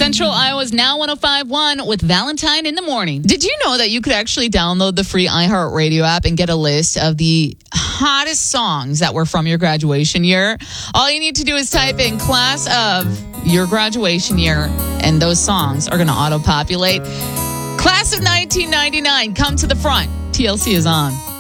Central Iowa's Now 105.1 with Valentine in the Morning. Did you know that you could actually download the free iHeartRadio app and get a list of the hottest songs that were from your graduation year? All you need to do is type in class of your graduation year, and those songs are going to auto-populate. Class of 1999, come to the front. TLC is on.